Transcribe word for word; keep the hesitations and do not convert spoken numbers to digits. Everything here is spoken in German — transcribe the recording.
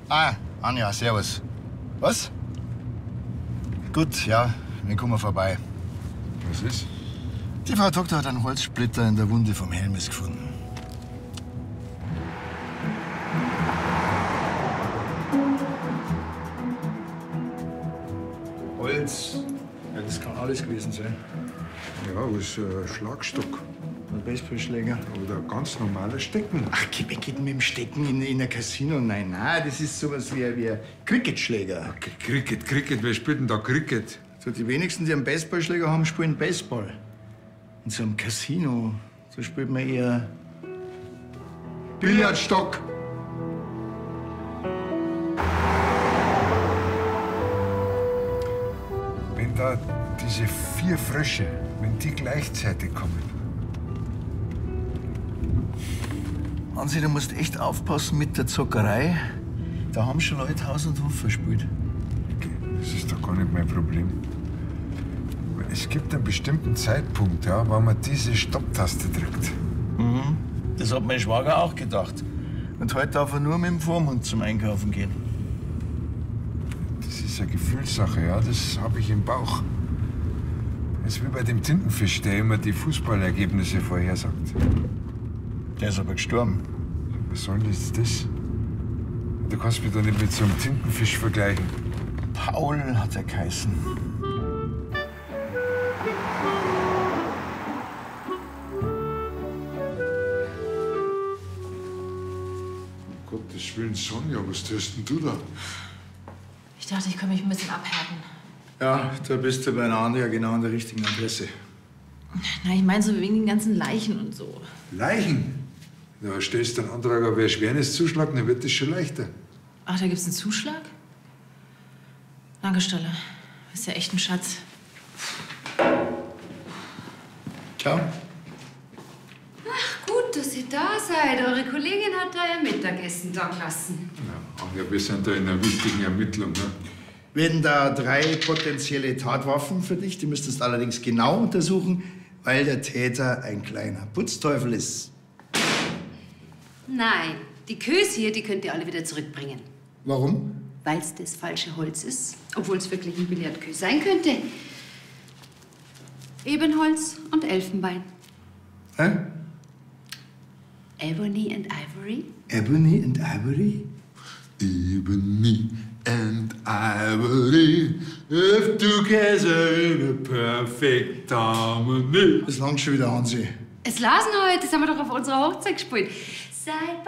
Ah, Anja, servus. Was? Gut, ja, wir kommen vorbei. Was ist? Die Frau Doktor hat einen Holzsplitter in der Wunde vom Helmes gefunden. Holz? Ja, das kann alles gewesen sein. Ja, was ein Schlagstock. Ein Baseballschläger. Oder ein ganz normaler Stecken. Ach, geh weg mit dem Stecken in, in ein Casino. Nein, nein, das ist sowas wie, wie ein Cricketschläger. Cricket, Cricket, wer spielt denn da Cricket? So, die wenigsten, die einen Baseballschläger haben, spielen Baseball. In so einem Casino, so spielt man eher Billardstock. Wenn da diese vier Frösche, wenn die gleichzeitig kommen. Hansi, du musst echt aufpassen mit der Zockerei. Da haben schon Leute Haus und Hof verspielt. Okay, das ist doch gar nicht mein Problem. Es gibt einen bestimmten Zeitpunkt, ja, wann man diese Stopptaste drückt. Mhm. Das hat mein Schwager auch gedacht. Und heute darf er nur mit dem Vormund zum Einkaufen gehen. Das ist eine Gefühlssache, ja, das habe ich im Bauch. Das ist wie bei dem Tintenfisch, der immer die Fußballergebnisse vorhersagt. Der ist aber gestorben. Was soll denn jetzt das? Du kannst mich doch nicht mit so einem Tintenfisch vergleichen. Paul hat er geheißen. Um Gottes Willen, Sonja, was tust denn du da? Ich dachte, ich kann mich ein bisschen abhärten. Ja, da bist du bei einer Anja genau an der richtigen Adresse. Na, ich meine so wegen den ganzen Leichen und so. Leichen? Na, stellst du einen Antrag auf Erschwerniszuschlag, dann wird das schon leichter. Ach, da gibt's einen Zuschlag? Danke, Stolle. Ist ja echt ein Schatz. Ciao. Ach, gut, dass ihr da seid. Eure Kollegin hat da ihr Mittagessen da gelassen. Ja, Anja, wir sind da in einer wichtigen Ermittlung. Ne? Wir hätten da drei potenzielle Tatwaffen für dich. Die müsstest du allerdings genau untersuchen, weil der Täter ein kleiner Putzteufel ist. Nein, die Kös hier, die könnt ihr alle wieder zurückbringen. Warum? Weil es das falsche Holz ist. Obwohl es wirklich ein Billardkö sein könnte. Ebenholz und Elfenbein. Hä? Ebony and Ivory? Ebony and Ivory? Ebony and Ivory, if together in a perfect harmony. Das langt schon wieder, Hansi. Es lasen heute, das haben wir doch auf unserer Hochzeit gespielt. Seit